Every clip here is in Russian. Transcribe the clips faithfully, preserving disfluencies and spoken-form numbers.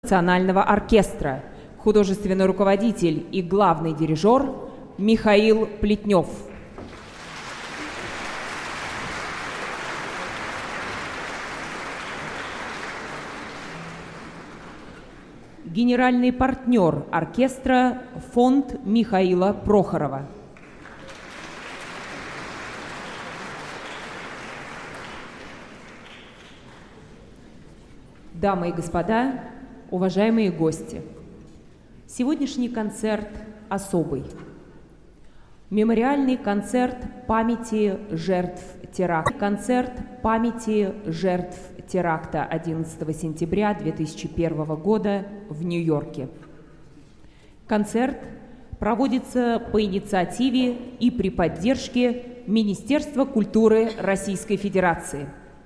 Национального оркестра, художественный руководитель и главный дирижер Михаил Плетнев. Генеральный партнер оркестра фонд Михаила Прохорова. Дамы и господа, уважаемые гости, сегодняшний концерт особый. Мемориальный концерт памяти жертв теракта. Концерт памяти жертв теракта одиннадцатого сентября две тысячи первого года в Нью-Йорке. Концерт проводится по инициативе и при поддержке Министерства культуры Российской Федерации.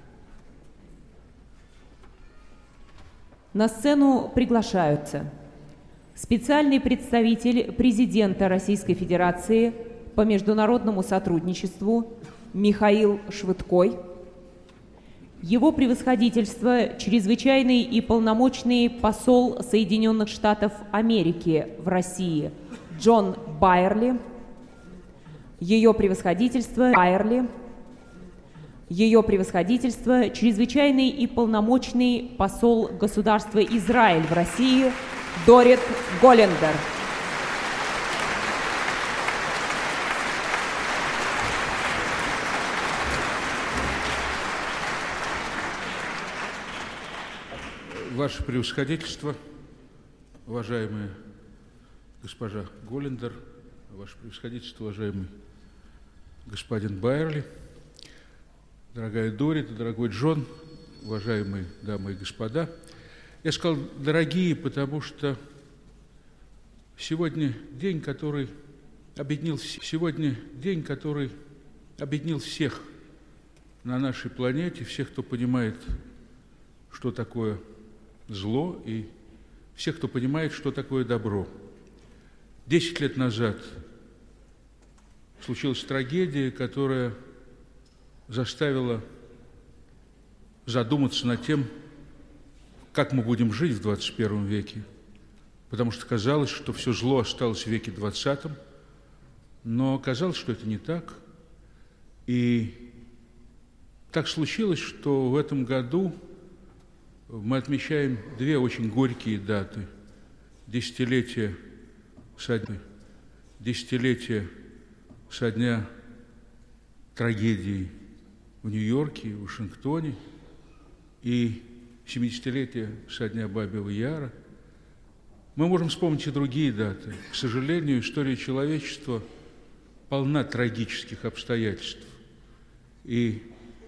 На сцену приглашаются специальный представитель президента Российской Федерации по международному сотрудничеству Михаил Швыдкой, его превосходительство чрезвычайный и полномочный посол Соединенных Штатов Америки в России Джон Байерли, ее превосходительство Байерли, Ее превосходительство чрезвычайный и полномочный посол государства Израиль в России Дорит Голлендер. Ваше превосходительство, уважаемая госпожа Голлендер, ваше превосходительство, уважаемый господин Байерли, дорогая Дорит, дорогой Джон, уважаемые дамы и господа. Я сказал «дорогие», потому что сегодня день, который объединил, сегодня день, который объединил всех на нашей планете, всех, кто понимает, что такое зло, и всех, кто понимает, что такое добро. Десять лет назад случилась трагедия, которая заставила задуматься над тем, как мы будем жить в двадцать первом веке, потому что казалось, что все зло осталось в веке двадцатом, но оказалось, что это не так. И так случилось, что в этом году мы отмечаем две очень горькие даты. Десятилетие со дня, десятилетие со дня трагедии в Нью-Йорке, в Вашингтоне, и семидесятилетие со дня Бабьего Яра. Мы можем вспомнить и другие даты. К сожалению, история человечества полна трагических обстоятельств. И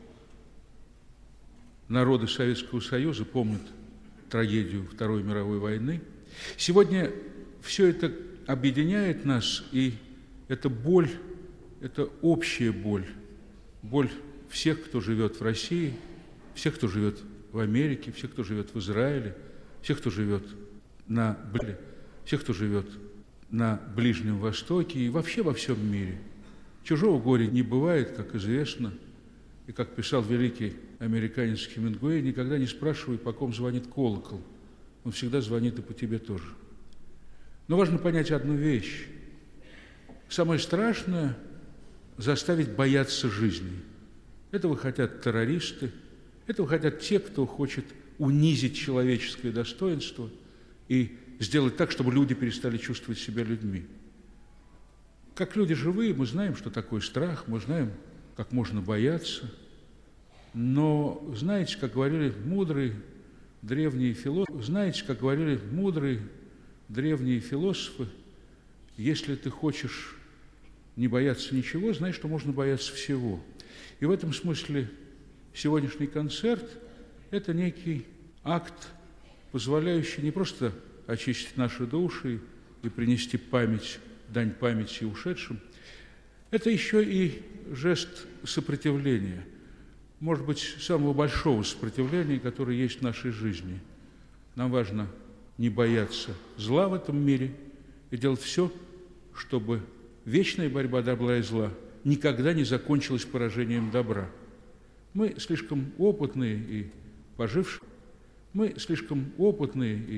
народы Советского Союза помнят трагедию Второй мировой войны. Сегодня все это объединяет нас, и эта боль, это общая боль, боль всех, кто живет в России, всех, кто живет в Америке, всех, кто живет в Израиле, всех, кто живет на Ближнем, всех, кто живет на Ближнем Востоке и вообще во всем мире. Чужого горя не бывает, как известно, и как писал великий американец Хемингуэй, никогда не спрашивай, по ком звонит колокол, он всегда звонит и по тебе тоже. Но важно понять одну вещь. Самое страшное – заставить бояться жизни. Этого хотят террористы, этого хотят те, кто хочет унизить человеческое достоинство и сделать так, чтобы люди перестали чувствовать себя людьми. Как люди живые, мы знаем, что такое страх, мы знаем, как можно бояться. Но знаете, как говорили мудрые древние философы, знаете, как говорили мудрые древние философы, если ты хочешь не бояться ничего, знай, что можно бояться всего. И в этом смысле сегодняшний концерт – это некий акт, позволяющий не просто очистить наши души и принести память, дань памяти ушедшим, это еще и жест сопротивления, может быть, самого большого сопротивления, которое есть в нашей жизни. Нам важно не бояться зла в этом мире и делать все, чтобы вечная борьба добра и зла никогда не закончилась поражением добра. Мы слишком опытные и пожившие, мы слишком опытные и